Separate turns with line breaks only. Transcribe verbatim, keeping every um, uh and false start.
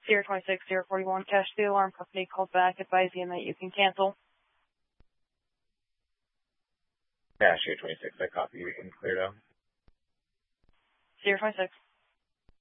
Sierra twenty-six, Sierra forty-one, Cash the alarm company called back advising that you can cancel.
Yeah, Sierra twenty-six, I copy you and cleared out.
Sierra twenty-six.